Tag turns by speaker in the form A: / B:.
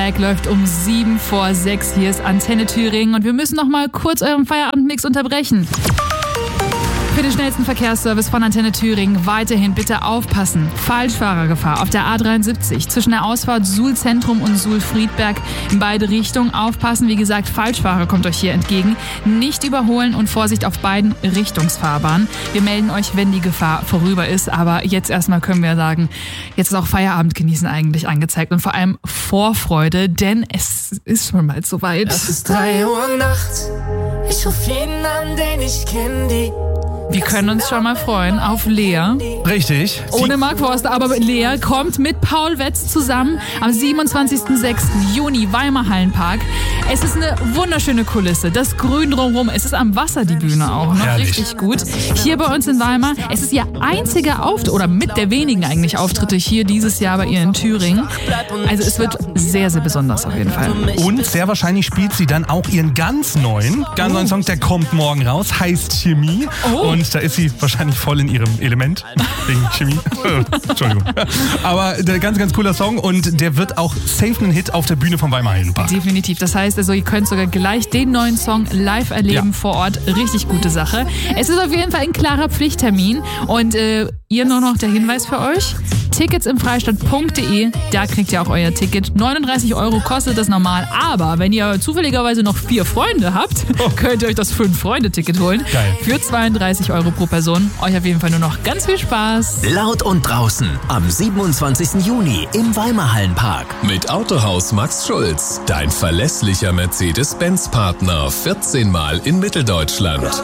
A: Track läuft um 7:06. Hier ist Antenne Thüringen und wir müssen noch mal kurz euren Feierabendmix unterbrechen. Für den schnellsten Verkehrsservice von Antenne Thüringen weiterhin bitte aufpassen. Falschfahrergefahr auf der A73 zwischen der Ausfahrt Suhl-Zentrum und Suhl-Friedberg in beide Richtungen aufpassen. Wie gesagt, Falschfahrer kommt euch hier entgegen. Nicht überholen und Vorsicht auf beiden Richtungsfahrbahnen. Wir melden euch, wenn die Gefahr vorüber ist. Aber jetzt erstmal können wir sagen, jetzt ist auch Feierabend genießen eigentlich angezeigt und vor allem Vorfreude, denn es ist schon bald soweit.
B: Es ist 3 Uhr nachts. Ich ruf jeden an, den ich kenne,
A: Wir können uns schon mal freuen auf Lea.
C: Richtig.
A: Ohne Mark Forster, aber Lea kommt mit Paul Wetz zusammen am 27.06. Juni, Weimar Hallenpark. Es ist eine wunderschöne Kulisse, das Grün drumherum. Es ist am Wasser die Bühne auch noch,
C: Herrlich.
A: richtig gut. Hier bei uns in Weimar, es ist ihr einziger Auftritt, oder mit der wenigen eigentlich Auftritte hier dieses Jahr bei ihr in Thüringen. Also es wird sehr, sehr besonders auf jeden Fall.
C: Und sehr wahrscheinlich spielt sie dann auch ihren ganz neuen Song, der kommt morgen raus, heißt Chemie.
A: Oh.
C: Und da ist sie wahrscheinlich voll in ihrem Element, wegen Chemie. Entschuldigung. Aber der ganz, ganz cooler Song und der wird auch safe ein Hit auf der Bühne vom Weimar Hallenpark.
A: Definitiv. Das heißt also, ihr könnt sogar gleich den neuen Song live erleben vor Ort. Richtig gute Sache. Es ist auf jeden Fall ein klarer Pflichttermin. Und ihr nur noch der Hinweis für euch. Tickets im Freistadt.de, da kriegt ihr auch euer Ticket. 39 € kostet das normal, aber wenn ihr zufälligerweise noch 4 Freunde habt, könnt ihr euch das 5-Freunde-Ticket holen.
C: Geil.
A: Für 32 € pro Person. Euch auf jeden Fall nur noch ganz viel Spaß.
D: Laut und draußen am 27. Juni im Weimar Hallenpark.
E: Mit Autohaus Max Schulz, dein verlässlicher Mercedes-Benz-Partner, 14 Mal in Mitteldeutschland.